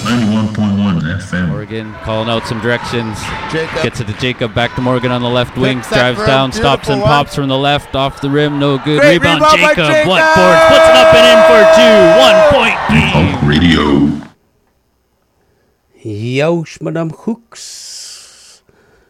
91.1 FM. Morgan calling out some directions. Jacob. Gets it to Jacob. Back to Morgan on the left wing. Picks that Drives for down. him. Stops and Beautiful pops from the left. Off the rim. No good. Great Rebound. rebound by Jacob. Jacob. What boards? Puts it up and in for 2. 1 point game. Hulk Radio. Joost, Madame Hooks.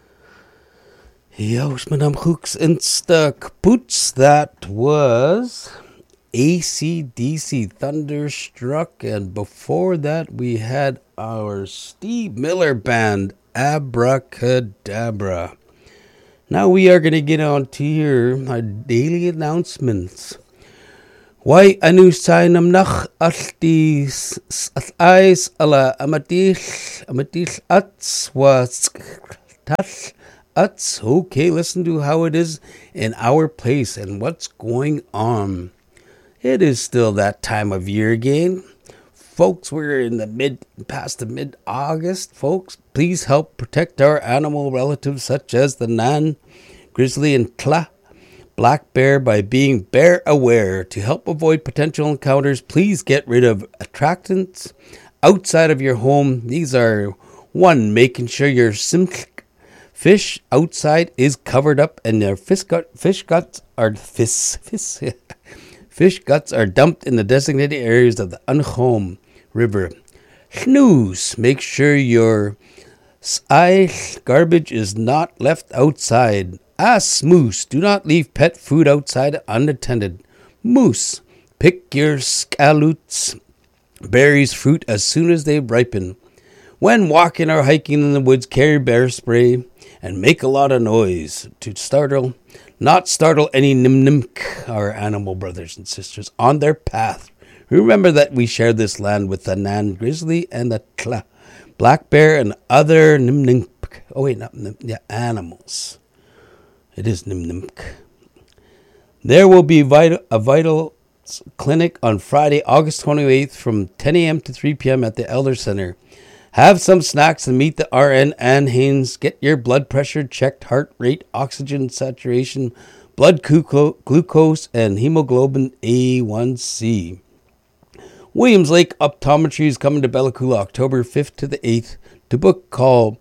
Joost, Madame Hooks in the kapoots. That was AC/DC Thunderstruck. And before that, we had our Steve Miller Band, Abracadabra. Now we are going to get on to our daily announcements. Why anu sainam nach altis ais ala amatil ats was tal ats. Okay, listen to how it is in our place and what's going on. It is still that time of year again. Folks, we're in the past mid-August. Folks, please help protect our animal relatives such as the Nan, Grizzly, and Tla black bear by being bear aware. To help avoid potential encounters, please get rid of attractants outside of your home. These are 1. Making sure your fish outside is covered up and their fish guts are dumped in the designated areas of the unhome river. Snooze. Make sure your garbage is not left outside. Moose. Do not leave pet food outside unattended. Moose. Pick your scallops, berries, fruit as soon as they ripen. When walking or hiking in the woods, carry bear spray and make a lot of noise to not startle any nimnimk, our animal brothers and sisters, on their path. Remember that we share this land with the Nan Grizzly and the Tla black bear and other nimnimk. Oh wait, not animals. It is nimnimk. There will be a vital clinic on Friday, August 28th from 10 a.m. to 3 p.m. at the Elder Center. Have some snacks and meet the RN Ann Haynes. Get your blood pressure checked, heart rate, oxygen saturation, blood glucose, and hemoglobin A1C. Williams Lake Optometry is coming to Bella Coola October 5th to the 8th. To book, call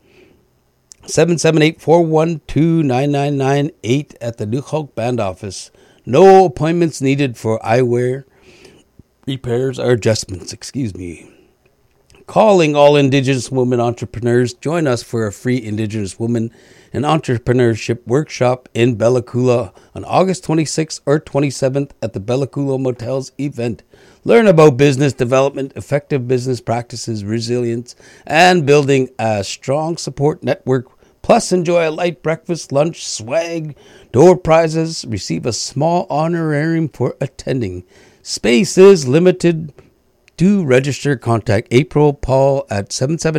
778-412-9998 at the New Hulk Band Office. No appointments needed for eyewear repairs or adjustments. Calling all Indigenous women entrepreneurs. Join us for a free Indigenous Women and Entrepreneurship Workshop in Bella Coola on August 26th or 27th at the Bella Coola Motels event. Learn about business development, effective business practices, resilience, and building a strong support network. Plus, enjoy a light breakfast, lunch, swag, door prizes, receive a small honorarium for attending. Space is limited. To register, contact April Paul at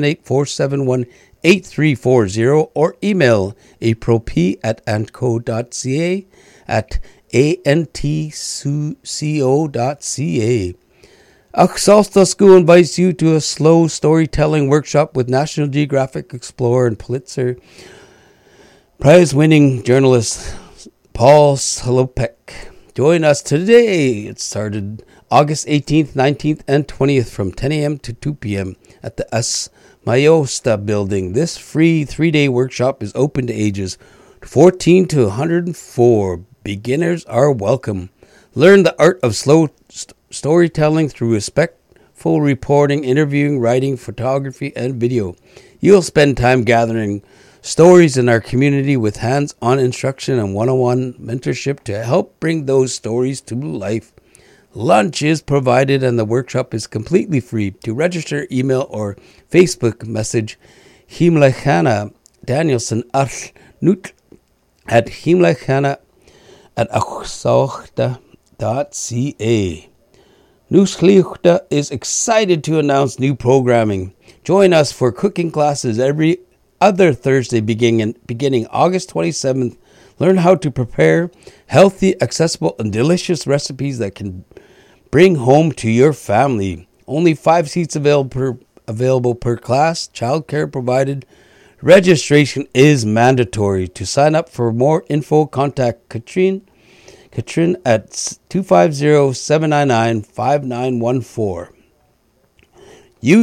778-471-8340 or email aprilp@antco.ca at antco.ca. Axalta School invites you to a slow storytelling workshop with National Geographic Explorer and Pulitzer Prize-winning journalist Paul Slopek. Join us today. It started August 18th, 19th, and 20th from 10 a.m. to 2 p.m. at the Mayosta building. This free 3-day workshop is open to ages 14 to 104. Beginners are welcome. Learn the art of slow storytelling through respectful reporting, interviewing, writing, photography, and video. You'll spend time gathering stories in our community with hands-on instruction and one-on-one mentorship to help bring those stories to life. Lunch is provided and the workshop is completely free. To register, email or Facebook message Himlechana Danielson at himlechana@achsochta.ca. Nuskliuchta is excited to announce new programming. Join us for cooking classes every other Thursday beginning August 27th. Learn how to prepare healthy, accessible, and delicious recipes that can bring home to your family. Only 5 seats available per class. Childcare provided. Registration is mandatory. To sign up for more info, contact Katrin at 250-799-5914. Youth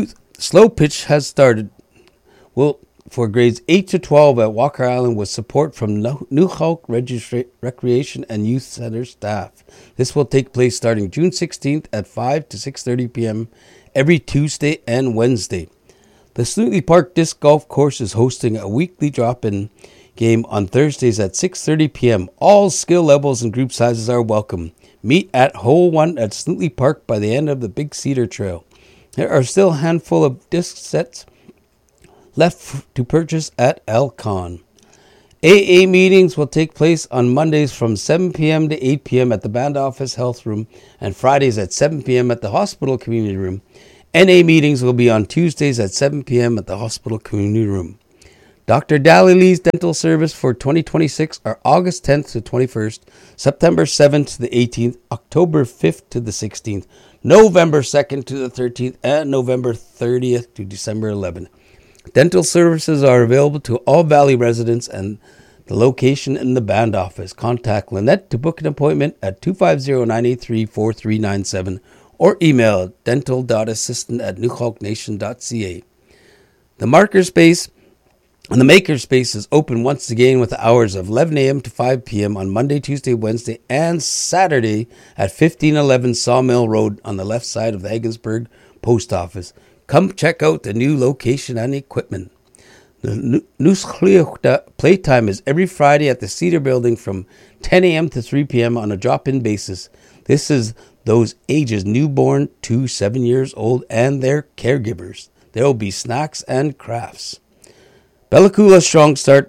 slow pitch has started. For grades 8 to 12 at Walker Island with support from New Hulk Recreation and Youth Center staff. This will take place starting June 16th at 5 to 6:30 p.m. every Tuesday and Wednesday. The Snootly Park Disc Golf Course is hosting a weekly drop-in game on Thursdays at 6:30 p.m. All skill levels and group sizes are welcome. Meet at Hole 1 at Snootly Park by the end of the Big Cedar Trail. There are still a handful of disc sets left to purchase at Elcon. AA meetings will take place on Mondays from 7 p.m. to 8 p.m. at the Band Office Health Room and Fridays at 7 p.m. at the Hospital Community Room. NA meetings will be on Tuesdays at 7 p.m. at the Hospital Community Room. Dr. Dally Lee's dental service for 2026 are August 10th to 21st, September 7th to the 18th, October 5th to the 16th, November 2nd to the 13th, and November 30th to December 11th. Dental services are available to all Valley residents and the location in the Band Office. Contact Lynette to book an appointment at 250-983-4397 or email dental.assistant@newhawknation.ca. The Makerspace is open once again with hours of 11 a.m. to 5 p.m. on Monday, Tuesday, Wednesday, and Saturday at 1511 Sawmill Road on the left side of the Egginsburg Post Office. Come check out the new location and equipment. The Nuskliuchta playtime is every Friday at the Cedar Building from 10 a.m. to 3 p.m. on a drop-in basis. This is those ages newborn to 7 years old and their caregivers. There will be snacks and crafts. Bellacoola Strong Start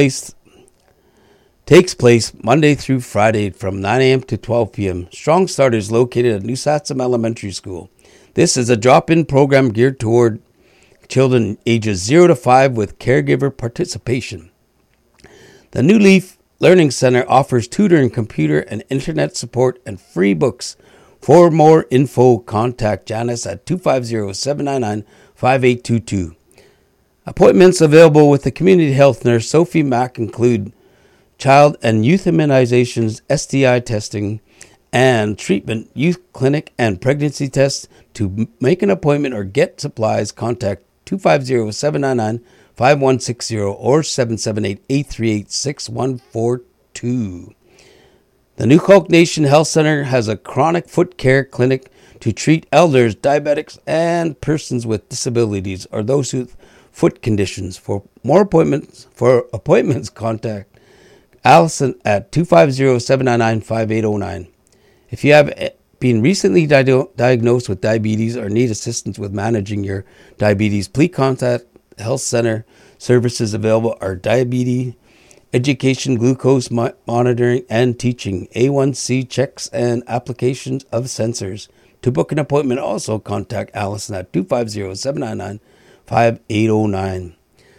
takes place Monday through Friday from 9 a.m. to 12 p.m. Strong Start is located at New Satsum Elementary School. This is a drop-in program geared toward children ages 0 to 5 with caregiver participation. The New Leaf Learning Center offers tutoring, computer, and internet support and free books. For more info, contact Janice at 250-799-5822. Appointments available with the community health nurse Sophie Mack include child and youth immunizations, STI testing, and treatment, youth clinic, and pregnancy tests. To make an appointment or get supplies, contact 250-799-5160 or 778-838-6142. The New Hulk Nation Health Center has a chronic foot care clinic to treat elders, diabetics, and persons with disabilities or those with foot conditions. For appointments, contact Allison at 250-799-5809. If you have been recently diagnosed with diabetes or need assistance with managing your diabetes, please contact the Health Center. Services available are diabetes education, glucose monitoring, and teaching, A1C checks, and applications of sensors. To book an appointment, also contact Allison at 250-799-5809.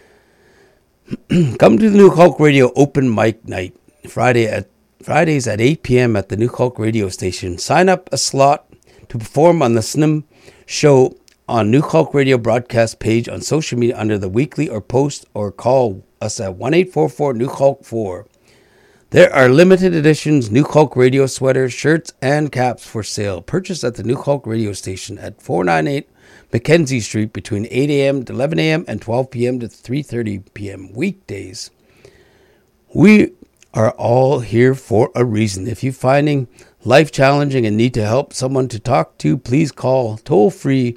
Come to the New Hulk Radio Open Mic Night, Fridays at 8 p.m. at the New Hulk Radio Station. Sign up a slot to perform on the SNM show on New Hulk Radio broadcast page on social media under the weekly or post, or call us at 1-844-NEW-HULK-4. There are limited editions New Hulk Radio sweaters, shirts, and caps for sale. Purchase at the New Hulk Radio Station at 498 Mackenzie Street between 8 a.m. to 11 a.m. and 12 p.m. to 3:30 p.m. weekdays. We are all here for a reason. If you're finding life challenging and need to help someone to talk to, please call toll free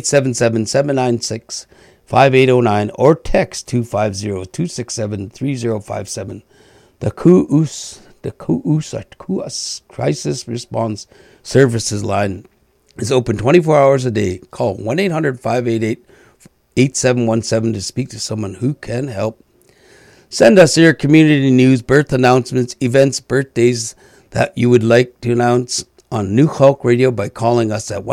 1-877-796-5809 or text 250-267-3057. The KUUS Crisis Response Services line is open 24 hours a day. Call 1-800-588-8717 to speak to someone who can help. Send us your community news, birth announcements, events, birthdays that you would like to announce on New Hulk Radio by calling us at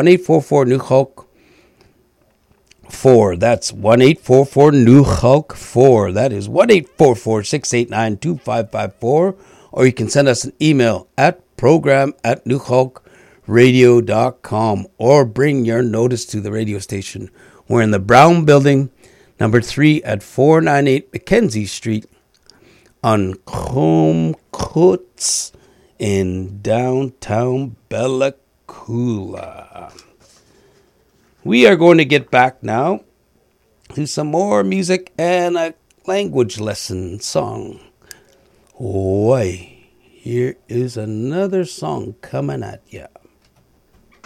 1-844-NEW-HULK-4. That's 1-844-NEW-HULK-4. That is 1-844-689-2554. Or you can send us an email at program@newhulkradio.com or bring your notice to the radio station. We're in the Brown Building, number 3 at 498 Mackenzie Street on Comcoats in downtown Bellacoola. We are going to get back now do some more music and a language lesson song. Boy, here is another song coming at ya.